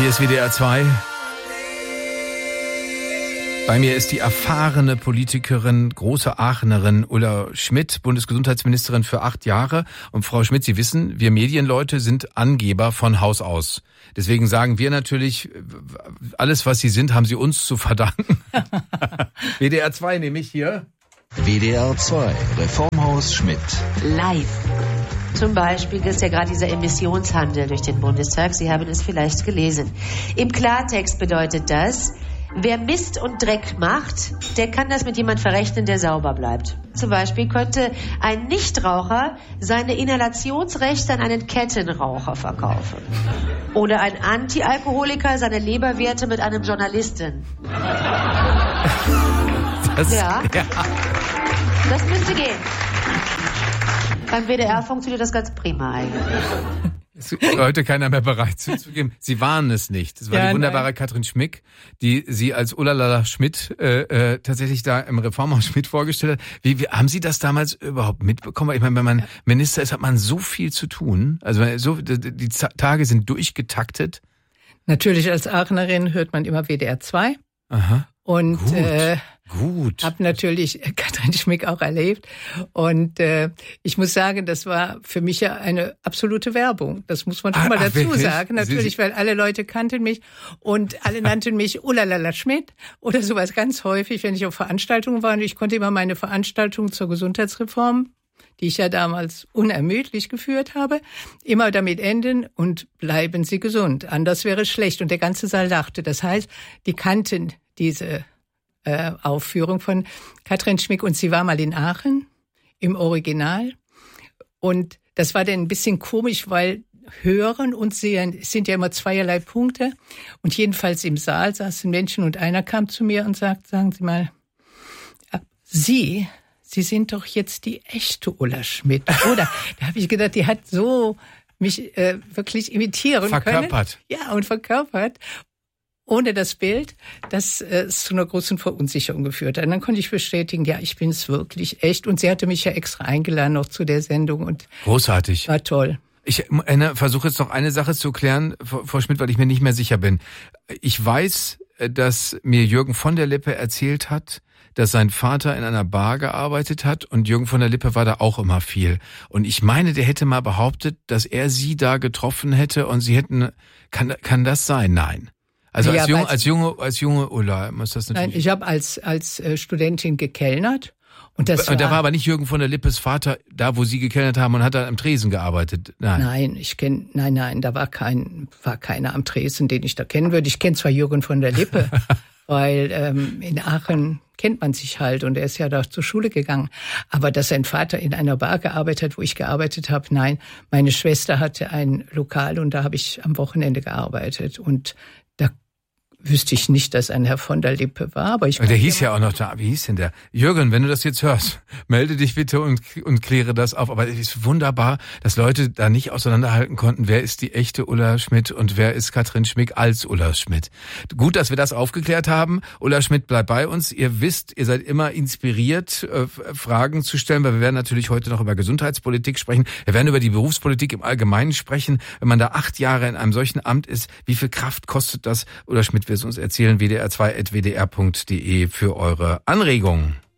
Hier ist WDR 2. Bei mir ist die erfahrene Politikerin, große Aachenerin Ulla Schmidt, Bundesgesundheitsministerin für 8 Jahre. Und Frau Schmidt, Sie wissen, wir Medienleute sind Angeber von Haus aus. Deswegen sagen wir natürlich, alles, was Sie sind, haben Sie uns zu verdanken. WDR 2 nehme ich hier. WDR 2, Reformhaus Schmidt. Live. Zum Beispiel ist ja gerade dieser Emissionshandel durch den Bundestag. Sie haben es vielleicht gelesen. Im Klartext bedeutet das, wer Mist und Dreck macht, der kann das mit jemand verrechnen, der sauber bleibt. Zum Beispiel könnte ein Nichtraucher seine Inhalationsrechte an einen Kettenraucher verkaufen. Oder ein Antialkoholiker seine Leberwerte mit einem Journalisten. Ja. Das müsste gehen. Beim WDR funktioniert das ganz prima eigentlich. Es ist heute keiner mehr bereit zuzugeben. Sie waren es nicht. Es war die wunderbare Katrin Schmick, die Sie als Ulalala Schmidt tatsächlich da im Reformhaus Schmidt vorgestellt hat. Wie haben Sie das damals überhaupt mitbekommen? Ich meine, wenn man Minister ist, hat man so viel zu tun. Also die Tage sind durchgetaktet. Natürlich als Aachenerin hört man immer WDR 2. Aha. Und Gut. Habe natürlich Katrin Schmick auch erlebt. Und ich muss sagen, das war für mich ja eine absolute Werbung. Das muss man schon mal dazu sagen. Natürlich, weil alle Leute kannten mich und alle nannten mich Ulalala Schmidt oder sowas ganz häufig, wenn ich auf Veranstaltungen war. Und ich konnte immer meine Veranstaltungen zur Gesundheitsreform, die ich ja damals unermüdlich geführt habe, immer damit enden und bleiben Sie gesund. Anders wäre es schlecht. Und der ganze Saal lachte. Das heißt, die kannten diese Aufführung von Katrin Schmick und sie war mal in Aachen im Original und das war dann ein bisschen komisch, weil Hören und Sehen sind ja immer zweierlei Punkte und jedenfalls im Saal saßen Menschen und einer kam zu mir und sagt, sagen Sie mal, Sie sind doch jetzt die echte Ulla Schmidt, oder? Da habe ich gedacht, die hat so mich wirklich imitieren verkörpert. Können. Ja, und verkörpert. Ohne das Bild, das zu einer großen Verunsicherung geführt hat. Und dann konnte ich bestätigen, ja, ich bin es wirklich echt. Und sie hatte mich ja extra eingeladen noch zu der Sendung. Und großartig. War toll. Ich versuche jetzt noch eine Sache zu klären, Frau Schmidt, weil ich mir nicht mehr sicher bin. Ich weiß, dass mir Jürgen von der Lippe erzählt hat, dass sein Vater in einer Bar gearbeitet hat und Jürgen von der Lippe war da auch immer viel. Und ich meine, der hätte mal behauptet, dass er sie da getroffen hätte und sie hätten, kann das sein? Nein. Also ja, als junge Ulla muss das natürlich. Nein, ich habe als Studentin gekellnert und das da war aber nicht Jürgen von der Lippes Vater da, wo Sie gekellnert haben und hat dann am Tresen gearbeitet. Nein, nein, da war keiner am Tresen, den ich da kennen würde. Ich kenne zwar Jürgen von der Lippe, weil in Aachen kennt man sich halt und er ist ja da zur Schule gegangen. Aber dass sein Vater in einer Bar gearbeitet hat, wo ich gearbeitet habe, nein. Meine Schwester hatte ein Lokal und da habe ich am Wochenende gearbeitet und da wüsste ich nicht, dass ein Herr von der Lippe war, aber der hieß ja auch noch da. Wie hieß denn der? Jürgen, wenn du das jetzt hörst, melde dich bitte und kläre das auf. Aber es ist wunderbar, dass Leute da nicht auseinanderhalten konnten, wer ist die echte Ulla Schmidt und wer ist Katrin Schmick als Ulla Schmidt. Gut, dass wir das aufgeklärt haben. Ulla Schmidt bleibt bei uns. Ihr wisst, ihr seid immer inspiriert, Fragen zu stellen, weil wir werden natürlich heute noch über Gesundheitspolitik sprechen. Wir werden über die Berufspolitik im Allgemeinen sprechen. Wenn man da 8 Jahre in einem solchen Amt ist, wie viel Kraft kostet das? Ulla Schmidt wird es uns erzählen, wdr2.wdr.de für eure Anregungen.